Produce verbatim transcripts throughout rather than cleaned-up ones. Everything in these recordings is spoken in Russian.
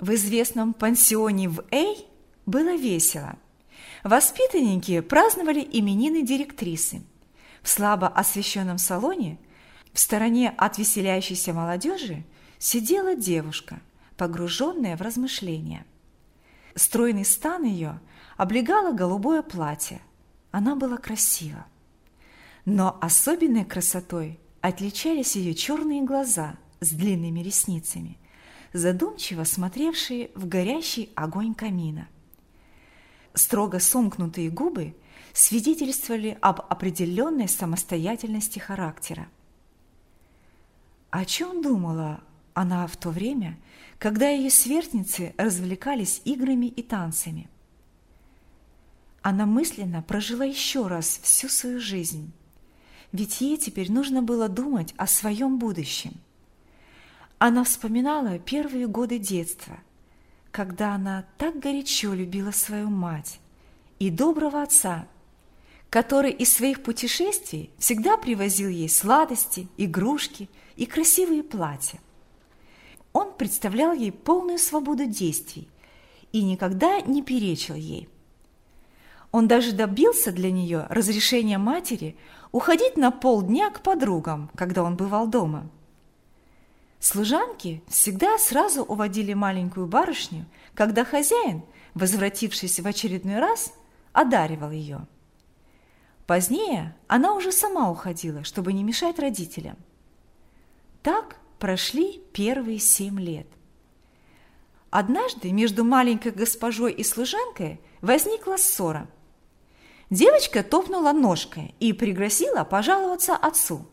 В известном пансионе в Эй было весело. Воспитанники праздновали именины директрисы. В слабо освещенном салоне, в стороне от веселящейся молодежи, сидела девушка, погруженная в размышления. Стройный стан ее облегало голубое платье. Она была красива. Но особенной красотой отличались ее черные глаза с длинными ресницами, задумчиво смотревшие в горящий огонь камина. Строго сомкнутые губы свидетельствовали об определенной самостоятельности характера. О чем думала она в то время, когда ее сверстницы развлекались играми и танцами? Она мысленно прожила еще раз всю свою жизнь, ведь ей теперь нужно было думать о своем будущем. Она вспоминала первые годы детства, когда она так горячо любила свою мать и доброго отца, который из своих путешествий всегда привозил ей сладости, игрушки и красивые платья. Он представлял ей полную свободу действий и никогда не перечил ей. Он даже добился для нее разрешения матери уходить на полдня к подругам, когда он бывал дома. Служанки всегда сразу уводили маленькую барышню, когда хозяин, возвратившись в очередной раз, одаривал ее. Позднее она уже сама уходила, чтобы не мешать родителям. Так прошли первые семь лет. Однажды между маленькой госпожой и служанкой возникла ссора. Девочка топнула ножкой и пригласила пожаловаться отцу.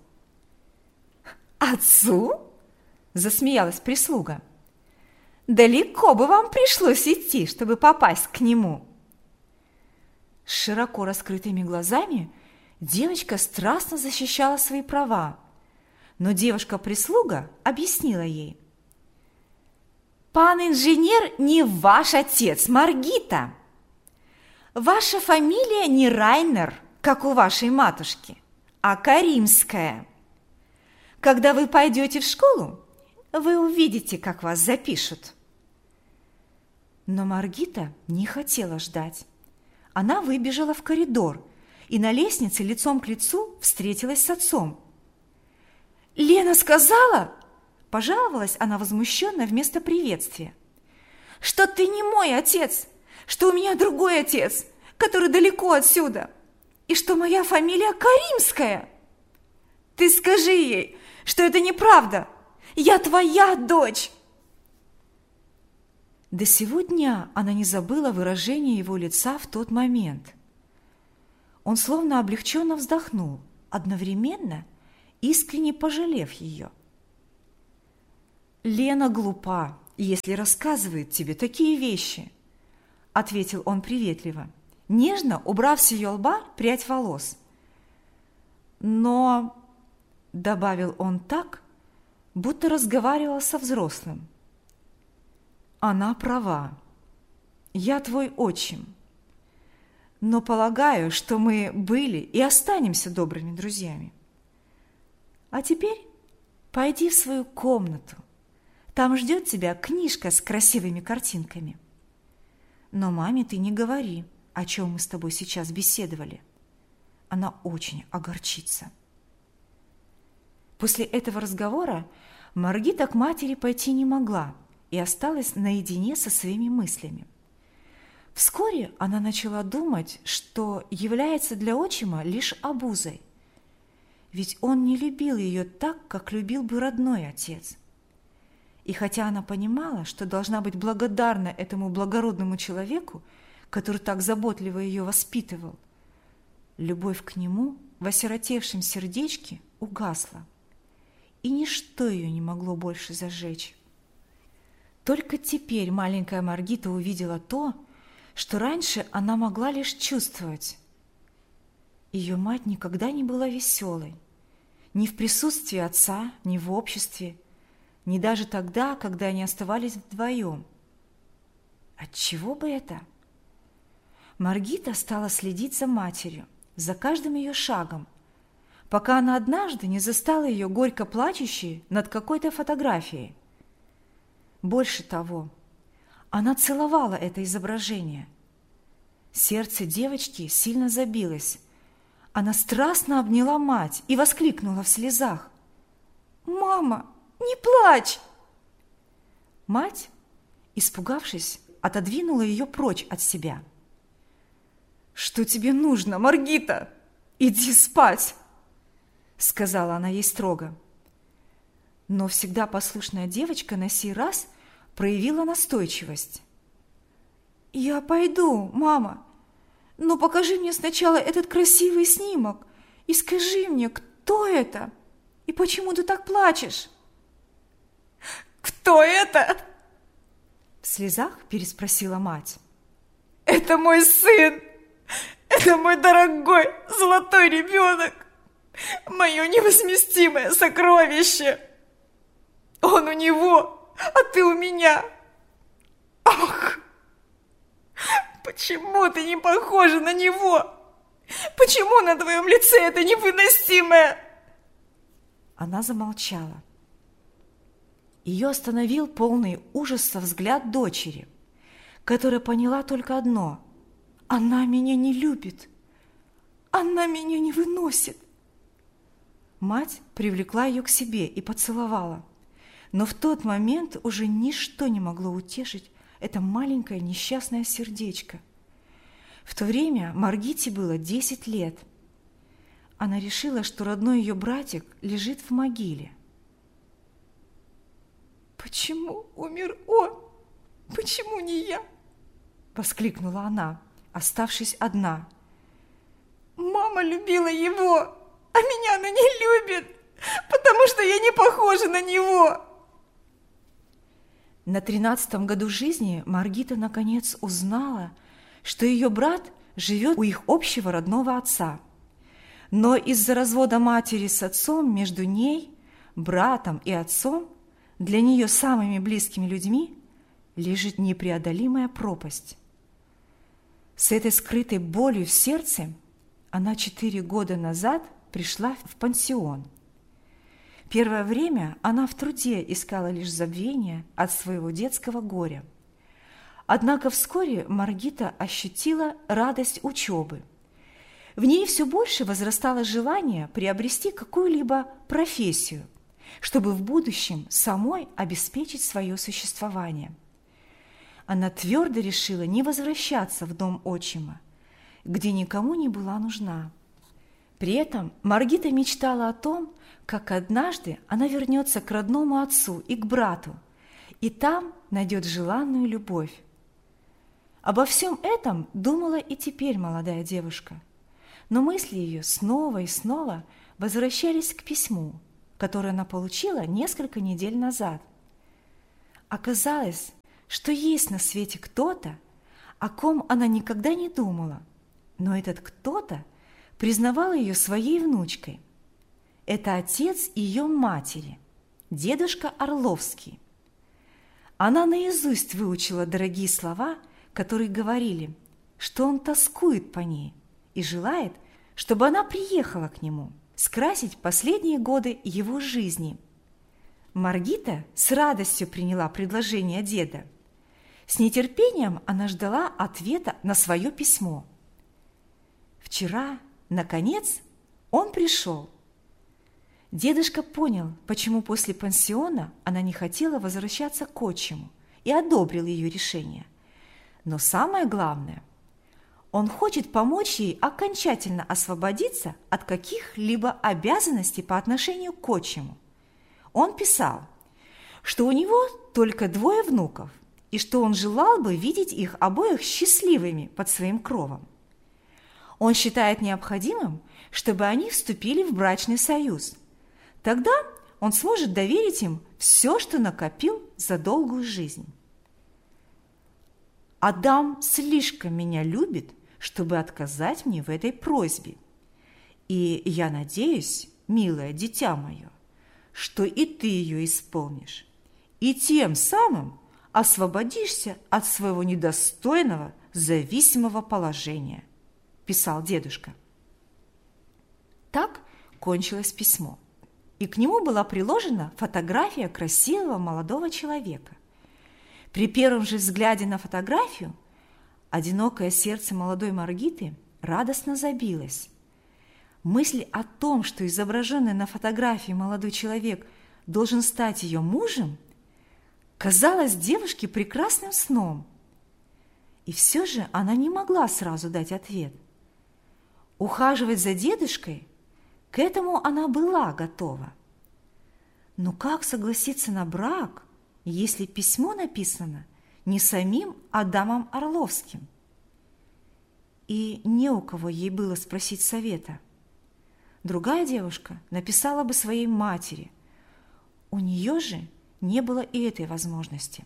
«Отцу?» – засмеялась прислуга. «Далеко бы вам пришлось идти, чтобы попасть к нему». С широко раскрытыми глазами девочка страстно защищала свои права, но девушка-прислуга объяснила ей: «Пан инженер не ваш отец, Маргита. Ваша фамилия не Райнер, как у вашей матушки, а Каримская. Когда вы пойдете в школу, вы увидите, как вас запишут». Но Маргита не хотела ждать. Она выбежала в коридор и на лестнице лицом к лицу встретилась с отцом. «Лена сказала, – пожаловалась она возмущенно вместо приветствия, – что ты не мой отец, что у меня другой отец, который далеко отсюда, и что моя фамилия Каримская. Ты скажи ей, что это неправда, я твоя дочь». До сего дня она не забыла выражения его лица в тот момент. Он словно облегченно вздохнул, одновременно искренне пожалев ее. «Лена глупа, если рассказывает тебе такие вещи», – ответил он приветливо, нежно убрав с ее лба прядь волос. «Но», – добавил он так, будто разговаривал со взрослым, – «она права. Я твой отчим. Но полагаю, что мы были и останемся добрыми друзьями. А теперь пойди в свою комнату. Там ждет тебя книжка с красивыми картинками. Но маме ты не говори, о чем мы с тобой сейчас беседовали. Она очень огорчится». После этого разговора Маргита к матери пойти не могла и осталась наедине со своими мыслями. Вскоре она начала думать, что является для отчима лишь обузой, ведь он не любил ее так, как любил бы родной отец. И хотя она понимала, что должна быть благодарна этому благородному человеку, который так заботливо ее воспитывал, любовь к нему в осиротевшем сердечке угасла, и ничто ее не могло больше зажечь. Только теперь маленькая Маргита увидела то, что раньше она могла лишь чувствовать. Ее мать никогда не была веселой, ни в присутствии отца, ни в обществе, ни даже тогда, когда они оставались вдвоем. Отчего бы это? Маргита стала следить за матерью, за каждым ее шагом, пока она однажды не застала ее горько плачущей над какой-то фотографией. Больше того, Она целовала это изображение. Сердце девочки сильно забилось. Она страстно обняла мать и воскликнула в слезах: «Мама, не плачь!» Мать, испугавшись, отодвинула ее прочь от себя. «Что тебе нужно, Маргита? Иди спать!» сказала она ей строго. Но всегда послушная девочка на сей раз проявила настойчивость. «Я пойду, мама, но покажи мне сначала этот красивый снимок и скажи мне, кто это и почему ты так плачешь?» «Кто это?» В слезах переспросила мать. «Это мой сын! Это мой дорогой золотой ребенок! Мое невозместимое сокровище! Он у него, а ты у меня! Ах! Почему ты не похожа на него? Почему на твоем лице это невыносимое?» Она замолчала. Ее остановил полный ужаса взгляд дочери, которая поняла только одно: она меня не любит, она меня не выносит. Мать привлекла ее к себе и поцеловала, но в тот момент уже ничто не могло утешить это маленькое несчастное сердечко. В то время Маргите было десять лет. Она решила, что родной ее братик лежит в могиле. «Почему умер он? Почему не я?» – воскликнула она, оставшись одна. «Мама любила его, а меня она не любит, потому что я не похожа на него!» На тринадцатом году жизни Маргита наконец узнала, что ее брат живет у их общего родного отца. Но из-за развода матери с отцом между ней, братом и отцом, для нее самыми близкими людьми, лежит непреодолимая пропасть. С этой скрытой болью в сердце она четыре года назад пришла в пансион. Первое время она в труде искала лишь забвения от своего детского горя. Однако вскоре Маргита ощутила радость учебы. В ней все больше возрастало желание приобрести какую-либо профессию, чтобы в будущем самой обеспечить свое существование. Она твердо решила не возвращаться в дом отчима, где никому не была нужна. При этом Маргита мечтала о том, как однажды она вернется к родному отцу и к брату, и там найдет желанную любовь. Обо всем этом думала и теперь молодая девушка, но мысли ее снова и снова возвращались к письму, которое она получила несколько недель назад. Оказалось, что есть на свете кто-то, о ком она никогда не думала, но этот кто-то признавал ее своей внучкой. Это отец ее матери, дедушка Орловский. Она наизусть выучила дорогие слова, которые говорили, что он тоскует по ней и желает, чтобы она приехала к нему скрасить последние годы его жизни. Маргита с радостью приняла предложение деда. С нетерпением она ждала ответа на свое письмо. Вчера, наконец, он пришел. Дедушка понял, почему после пансиона она не хотела возвращаться к отчиму, и одобрил ее решение. Но самое главное, он хочет помочь ей окончательно освободиться от каких-либо обязанностей по отношению к отчиму. Он писал, что у него только двое внуков, и что он желал бы видеть их обоих счастливыми под своим кровом. Он считает необходимым, чтобы они вступили в брачный союз. Тогда он сможет доверить им все, что накопил за долгую жизнь. Адам слишком меня любит, чтобы отказать мне в этой просьбе. И я надеюсь, милое дитя мое, что и ты ее исполнишь, и тем самым освободишься от своего недостойного зависимого положения, писал дедушка. Так кончилось письмо, и к нему была приложена фотография красивого молодого человека. При первом же взгляде на фотографию одинокое сердце молодой Маргиты радостно забилось. Мысль о том, что изображенный на фотографии молодой человек должен стать ее мужем, казалась девушке прекрасным сном. И все же она не могла сразу дать ответ. Ухаживать за дедушкой, к этому она была готова. Но как согласиться на брак, если письмо написано не самим Адамом Орловским? И не у кого ей было спросить совета. Другая девушка написала бы своей матери. У нее же не было и этой возможности.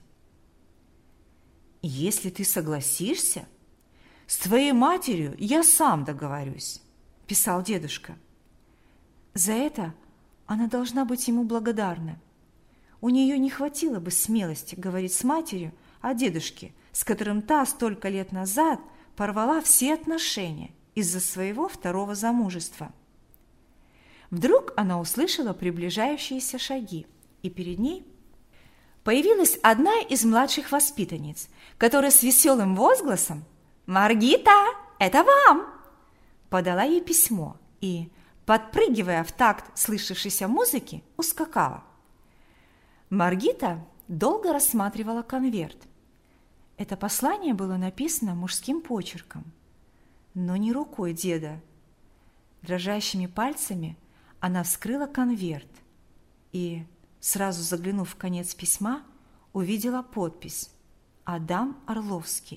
«Если ты согласишься, с твоей матерью я сам договорюсь», – писал дедушка. За это она должна быть ему благодарна. У нее не хватило бы смелости говорить с матерью о дедушке, с которым та столько лет назад порвала все отношения из-за своего второго замужества. Вдруг она услышала приближающиеся шаги, и перед ней появилась одна из младших воспитанниц, которая с веселым возгласом «Маргита, это вам!» подала ей письмо и, подпрыгивая в такт слышавшейся музыки, ускакала. Маргита долго рассматривала конверт. Это послание было написано мужским почерком, но не рукой деда. Дрожащими пальцами она вскрыла конверт и, сразу заглянув в конец письма, увидела подпись «Адам Орловский».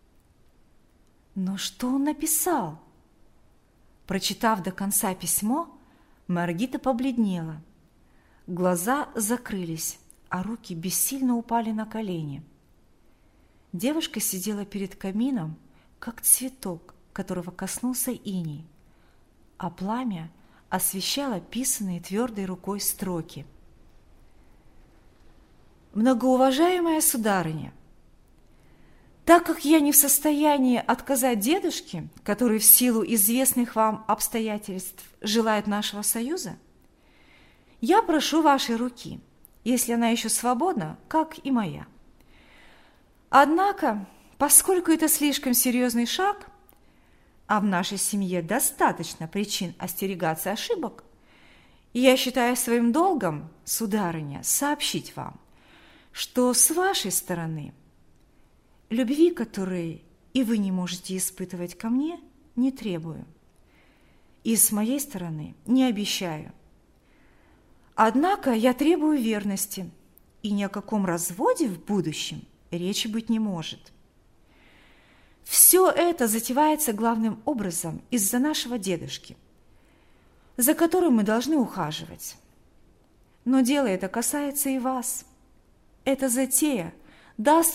Но что он написал? Прочитав до конца письмо, Маргита побледнела. Глаза закрылись, а руки бессильно упали на колени. Девушка сидела перед камином, как цветок, которого коснулся иней, а пламя освещало писанные твердой рукой строки. «Многоуважаемая сударыня, так как я не в состоянии отказать дедушке, который в силу известных вам обстоятельств желает нашего союза, я прошу вашей руки, если она еще свободна, как и моя. Однако, поскольку это слишком серьезный шаг, а в нашей семье достаточно причин остерегаться ошибок, я считаю своим долгом, сударыня, сообщить вам, что с вашей стороны любви, которой и вы не можете испытывать ко мне, не требую, и с моей стороны не обещаю. Однако я требую верности, и ни о каком разводе в будущем речи быть не может. Все это затевается главным образом из-за нашего дедушки, за которым мы должны ухаживать. Но дело это касается и вас. Эта затея даст